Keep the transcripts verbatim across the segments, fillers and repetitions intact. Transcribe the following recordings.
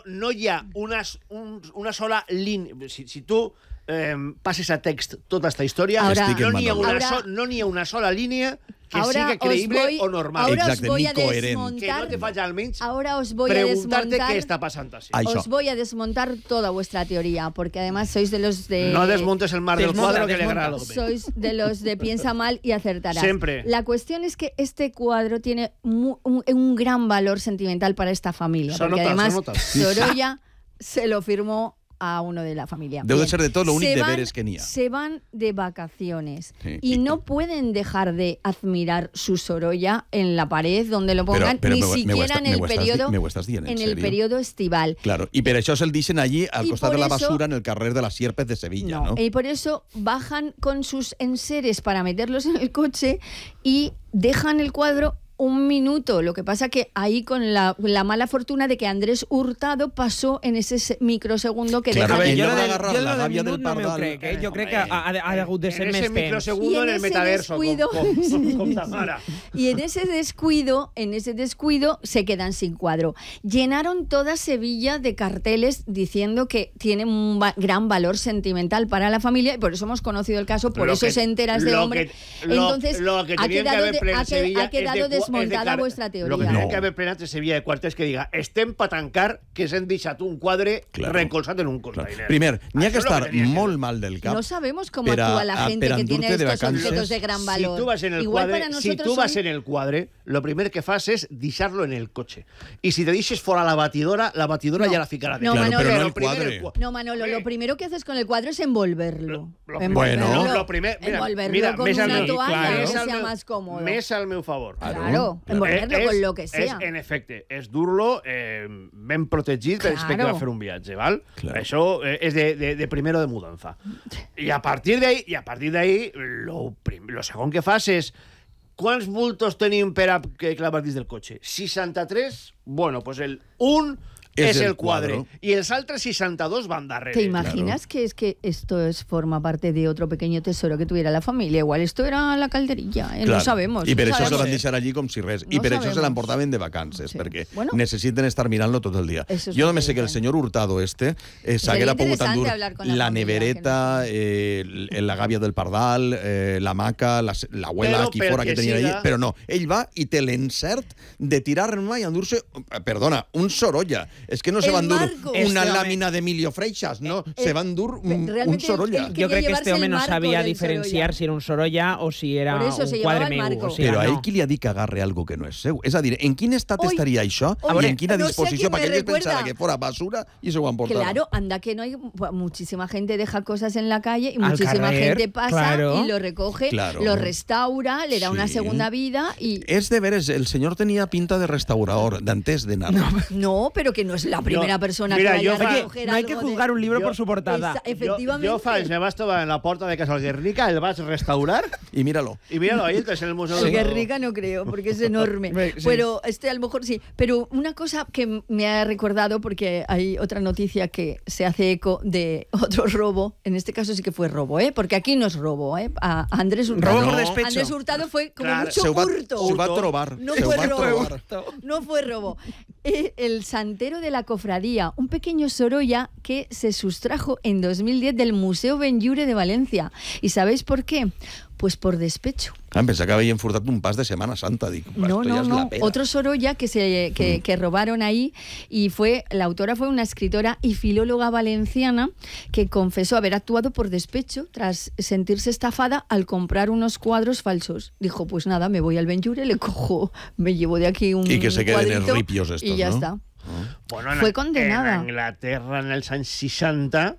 no hi ha una, un, una sola línia. Si, si tu eh, passes a text tota esta història, ahora, no n'hi ha, ahora, so, no ha una sola línia que ahora siga creïble voy, o normal. Ahora Exacte, os voy a coherent. desmontar, que no te faci almenys ahora os voy a preguntarte desmontar, qué está pasando así. Això. Os voy a desmontar toda vuestra teoría, porque además sois de los de... No desmontes el mar del Desmonta, cuadro que le desmonta. agrada. Sois de los de piensa mal y acertarás. Siempre. La cuestión es que este cuadro tiene mu- un, un gran valor sentimental para esta familia, Se porque nota, además se nota. Sorolla se lo firmó a uno de la familia. Deu de Bien. ser de tot l'únic Se deberes van- que n'hi ha. Se van de vacaciones Sí. y no pueden dejar de admirar su Sorolla en la pared donde lo Però- pongan, però ni me ho- me ho siquiera està- en me el ho estàs di- periodo me ho estàs dient, en en el serio? periodo estival. Claro, y per això se'l deixen allí al Y costat por de la eso- basura en el carrer de las Sierpes de Sevilla, ¿no? Y por eso bajan con sus enseres para meterlos en el coche y dejan el cuadro un minuto. Lo que pasa que ahí con la, la mala fortuna de que Andrés Hurtado pasó en ese se- microsegundo que Claro, A dejan ver, ell jo no lo va del, agarrar jo la lo del gàbia del minut no m'ho pardal. crec, eh? Jo crec que ha, ha, ha hagut de ser en més ese temps. microsegundo Y en en el ese metaverso, descuido- com, com, com Tamara. Y en ese descuido, en ese descuido, se quedan sin cuadro. Llenaron toda Sevilla de carteles diciendo que tiene un va- gran valor sentimental para la familia y por eso hemos conocido el caso, por Lo eso que- se entera este lo hombre. que- lo- Entonces, lo que ha tenían que quedado, haber de- plenat ha que- Sevilla ha quedado es de cua- es de desmontada car- vuestra Lo que teoría. tenía No. que haver plenat en Sevilla de Quarta és que diga estem pa tancar que s'han deixat un quadre Claro. recolzat en un Claro. container. Primer, n'hi ha Això que és lo estar tenia que molt fer. mal del cap. No sabemos cómo per a- actúa la a- gente per que tiene endur-te de estos vacances. objetos de gran valor. Si tú vas en el Igual cuadre, para si nosotros tú vas son- en el cuadre, lo primer que fas és deixar-lo en el cotxe. I si te deixes fora la batidora, la batidora No. ja la ficarà No, dentro. Manolo. Pero no Lo el primer, cuadre. cua- No, Manolo, lo primero que haces con el cuadro es envolverlo. Lo- Envolverlo. Bueno. Lo primer, mira, envolverlo mira, con més al una meu- toalla, claro. que més al sea meu- más cómodo. Més al meu favor. Claro, Claro. envolverlo Eh, con és- lo que sea. És, en efecte, és dur-lo eh, ben protegit Claro. respecte a fer un viatge, val? Claro. Això eh, és de, de, de primero de mudanza. I a partir d'ahí, i a partir d'ahí, lo, prim, lo segon que fas és quants bultos tenim per a que clavar dins del cotxe? seixanta-tres? Bueno, pues el un És és el el quadre. quadro. I els altres seixanta-dos van darrere. ¿Te imaginas que es que esto es forma parte de otro pequeño tesoro que tuviera la familia? Igual esto era la calderilla, eh? Clar. No sabemos. I per no això se sabemos. van deixar allí com si res. I No per això se sabemos. l'emportaven de vacances, Sí. perquè Bueno. necessiten estar mirant-lo tot el dia. Eso es Jo lo només que sé que el dicen. senyor Hurtado este eh, Sería s'haguera pogut interesante endur hablar con la la familia, nevereta, que no eh, l- la gàbia del pardal, eh, la maca, la- l'abuela, Però qui pel fora que que tenien siga- allí, però no. Ell va i té l'encert de tirar-me i endur-se, eh, perdona, un Sorolla. És que no se El va endur marco. una Este home- làmina d'Emilio Freixas, no, Eh, se va endur un, un realmente Sorolla. el- Jo crec que llevarse este home el no marco sabia del diferenciar Sorolla. si era un Sorolla o si era Por eso un se quadre llevaba el meu. marco. O sigui, Però a ell no. qui li ha dit que agarre algo que no és seu? És a dir, en quin estat Oi, estaria això oi, i en quina no sé a disposició? quién me Perquè ell recuerda. pensava que fora basura i se ho emportava. Claro, anda que no hay muchísima gente deja cosas en la calle y Al muchísima carrer, gente pasa claro. y lo recoge, Claro. lo restaura, le da una Sí. segunda vida y És de veres, el senyor tenia pinta de restaurador, d'entès de nada. no, pero que no es la primera Yo- persona mira, que vaya yo a fa- recoger No hay que algo de- juzgar un libro Yo- por su portada. Esa- efectivamente. Jo, jo fa anys me vaig trobar en la porta de Casa del Guernica, el vaig restaurar I míralo. y míralo, ahí estás en el Museo El del Guernica no creo, porque es enorme. Sí. Pero este a lo mejor sí. Pero una cosa que me ha recordado, porque hay otra noticia que se hace eco de otro robo. En este caso sí que fue robo, ¿eh? Porque aquí no es robo, ¿eh? A Andrés Hurtado. Robo por No. despecho. Andrés Hurtado fue como Claro. mucho Se ho va, hurto. se ho va trobar. No se ho fue va robo. trobar. No fue robo. Eh, El santero de la cofradía, un pequeño Sorolla que se sustrajo en dos mil diez del Museo Benlliure de Valencia. ¿Y sabéis por qué? Pues por despecho. Ah, em pensava que havien furtat un pas de Setmana Santa. Dic, No, esto ya no, es no. la pera. Otro Sorolla que se que, que robaron ahí y fue la autora fue una escritora y filóloga valenciana que confesó haber actuado por despecho tras sentirse estafada al comprar unos cuadros falsos. Dijo, pues nada, me voy al Benlliure, le cojo, me llevo de aquí un Y que se queden cuadrito ripios estos, y ya ¿no? está. Bueno, en, Fue condenada. En Inglaterra, en els anys seixanta,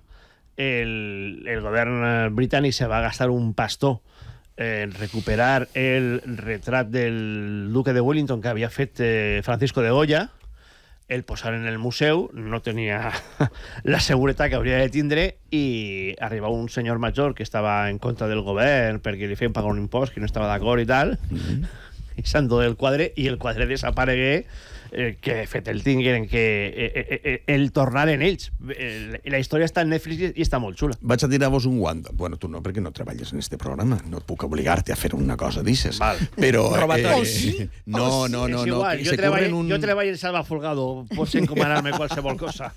el, el govern eh, britànic se va gastar un pastó en recuperar el retrat del duque de Wellington que havia fet eh, Francisco de Goya, el posar en el museu, no tenia la seguretat que hauria de tindre i arribava un senyor major que estava en contra del govern perquè li feien pagar un impost que no estava d'acord i tal, Mm-hmm. i s'endú del quadre i el quadre desaparegué, eh, que de fet el tingueren que eh, eh, el tornaren ells. Eh, la història està en Netflix i està molt xula. Vaig a tirar-vos un guant. Bueno, tu no, perquè no treballes en este programa. No et puc obligar-te a fer una cosa d'aixes. Val. Però... Robatori. Oh, sí? No, no, no. és no igual, que jo, se treballo, curren un... jo treballo en Salva Folgado, pots encomanar-me qualsevol cosa.